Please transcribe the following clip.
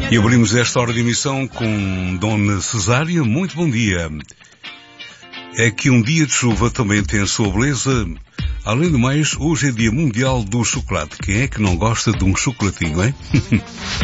E abrimos esta hora de emissão com Dona Cesária. Muito bom dia. É que um dia de chuva também tem a sua beleza. Além do mais, hoje é Dia Mundial do Chocolate. Quem é que não gosta de um chocolatinho, hein?